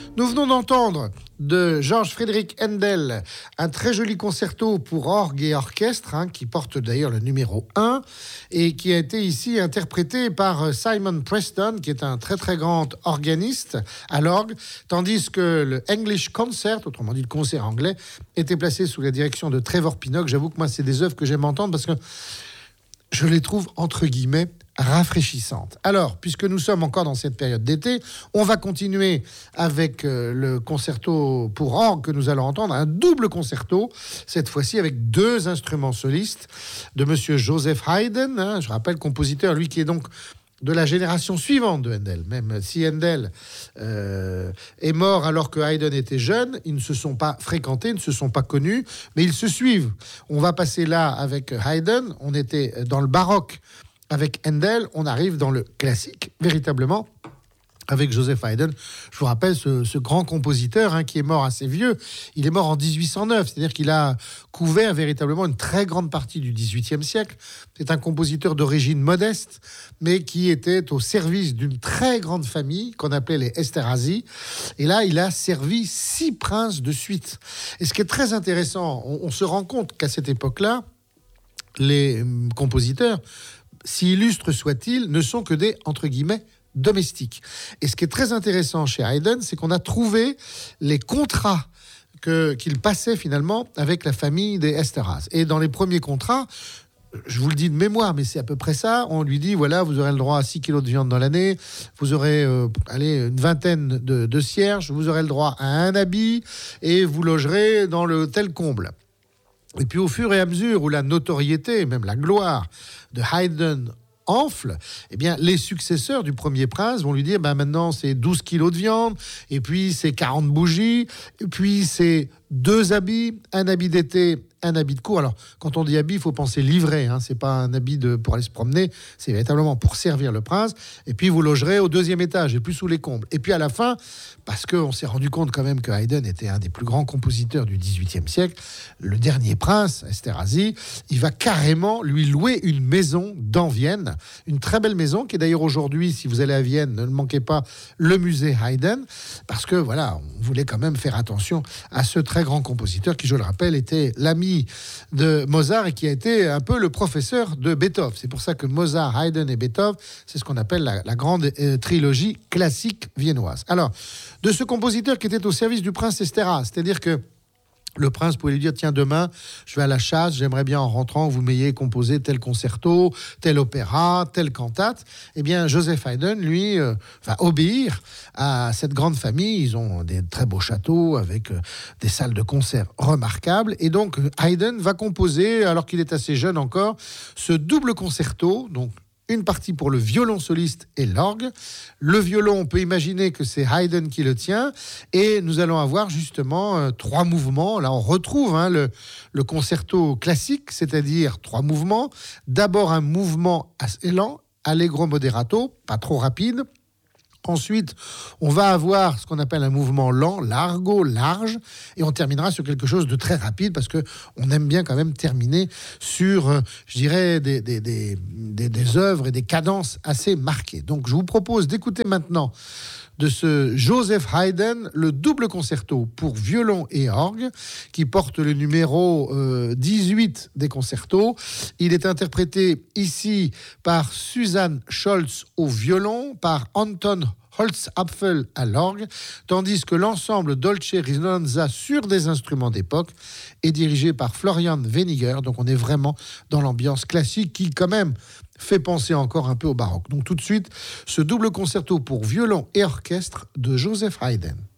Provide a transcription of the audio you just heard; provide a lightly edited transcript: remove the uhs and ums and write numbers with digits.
Nous venons d'entendre de Georg Friedrich Händel un très joli concerto pour orgue et orchestre, qui porte d'ailleurs le numéro 1 et qui a été ici interprété par Simon Preston, qui est un très très grand organiste à l'orgue, tandis que le English Concert, autrement dit le concert anglais, était placé sous la direction de Trevor Pinnock. J'avoue que moi, c'est des œuvres que j'aime entendre parce que je les trouve, entre guillemets, rafraîchissantes. Alors, puisque nous sommes encore dans cette période d'été, on va continuer avec le concerto pour orgue que nous allons entendre, un double concerto, cette fois-ci avec 2 instruments solistes de monsieur Joseph Haydn, je rappelle, compositeur, lui qui est donc de la génération suivante de Händel. Même si Händel est mort alors que Haydn était jeune, ils ne se sont pas fréquentés, ils ne se sont pas connus, mais ils se suivent. On va passer là avec Haydn, on était dans le baroque avec Händel, on arrive dans le classique, véritablement, avec Joseph Haydn. Je vous rappelle ce grand compositeur qui est mort assez vieux. Il est mort en 1809, c'est-à-dire qu'il a couvert véritablement une très grande partie du XVIIIe siècle. C'est un compositeur d'origine modeste, mais qui était au service d'une très grande famille qu'on appelait les Esterházy. Et là, il a servi 6 princes de suite. Et ce qui est très intéressant, on se rend compte qu'à cette époque-là, les compositeurs, si illustres soient-ils, ne sont que des, entre guillemets, domestiques. Et ce qui est très intéressant chez Haydn, c'est qu'on a trouvé les contrats qu'il passait finalement avec la famille des Esterházy. Et dans les premiers contrats, je vous le dis de mémoire, mais c'est à peu près ça, on lui dit, voilà, vous aurez le droit à 6 kilos de viande dans l'année, vous aurez une vingtaine de cierges, vous aurez le droit à un habit, et vous logerez dans le tel comble. Et puis au fur et à mesure où la notoriété, même la gloire de Haydn enfle, eh bien, les successeurs du premier prince vont lui dire, maintenant c'est 12 kilos de viande, et puis c'est 40 bougies, et puis c'est 2 habits, un habit d'été, un habit de cour. Alors, quand on dit habit, il faut penser livret, c'est pas un habit pour aller se promener, c'est véritablement pour servir le prince, et puis vous logerez au 2e étage, et plus sous les combles. Et puis à la fin, parce qu'on s'est rendu compte quand même que Haydn était un des plus grands compositeurs du XVIIIe siècle, le dernier prince, Esterházy, il va carrément lui louer une maison dans Vienne, une très belle maison, qui est d'ailleurs aujourd'hui, si vous allez à Vienne, ne manquez pas le musée Haydn, parce que voilà, on voulait quand même faire attention à ce très grand compositeur qui, je le rappelle, était l'ami de Mozart et qui a été un peu le professeur de Beethoven. C'est pour ça que Mozart, Haydn et Beethoven, c'est ce qu'on appelle la grande trilogie classique viennoise. Alors, de ce compositeur qui était au service du prince Esterházy, c'est-à-dire que le prince pouvait lui dire, tiens, demain, je vais à la chasse, j'aimerais bien en rentrant vous m'ayez composé tel concerto, tel opéra, telle cantate. Eh bien, Joseph Haydn, lui, va obéir à cette grande famille. Ils ont des très beaux châteaux avec des salles de concert remarquables. Et donc, Haydn va composer, alors qu'il est assez jeune encore, ce double concerto, donc une partie pour le violon soliste et l'orgue. Le violon, on peut imaginer que c'est Haydn qui le tient. Et nous allons avoir justement 3 mouvements. Là, on retrouve le concerto classique, c'est-à-dire 3 mouvements. D'abord, un mouvement assez lent, allegro moderato, pas trop rapide. Ensuite, on va avoir ce qu'on appelle un mouvement lent, largo, large, et on terminera sur quelque chose de très rapide parce que on aime bien quand même terminer sur, je dirais, des œuvres et des cadences assez marquées. Donc, je vous propose d'écouter maintenant de ce Joseph Haydn, le double concerto pour violon et orgue, qui porte le numéro 18 des concertos. Il est interprété ici par Susanne Scholz au violon, par Anton Holzapfel à l'orgue, tandis que l'ensemble Dolce Risonanza sur des instruments d'époque est dirigé par Florian Weniger. Donc on est vraiment dans l'ambiance classique qui, quand même, fait penser encore un peu au baroque. Donc tout de suite, ce double concerto pour violon et orchestre de Joseph Haydn.